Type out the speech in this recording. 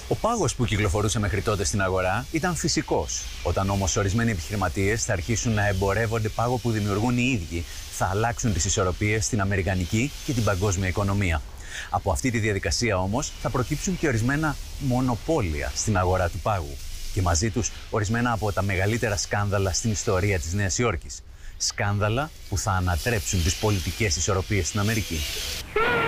Ο πάγος που κυκλοφορούσε μέχρι τότε στην αγορά ήταν φυσικός. Όταν όμως ορισμένοι επιχειρηματίες θα αρχίσουν να εμπορεύονται πάγο που δημιουργούν οι ίδιοι, θα αλλάξουν τις ισορροπίες στην αμερικανική και την παγκόσμια οικονομία. Από αυτή τη διαδικασία όμως θα προκύψουν και ορισμένα μονοπόλια στην αγορά του πάγου. Και μαζί τους ορισμένα από τα μεγαλύτερα σκάνδαλα στην ιστορία της Νέας Υόρκης. Σκάνδαλα που θα ανατρέψουν τις πολιτικές ισορροπίες στην Αμερική.